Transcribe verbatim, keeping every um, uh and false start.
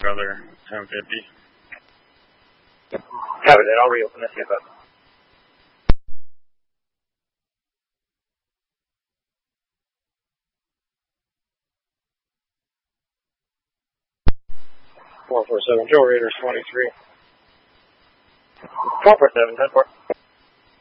other ten fifty. Copy that. I'll reopen this. Yes, four four seven, Joe Raiders twenty-three. four four seven, ten four.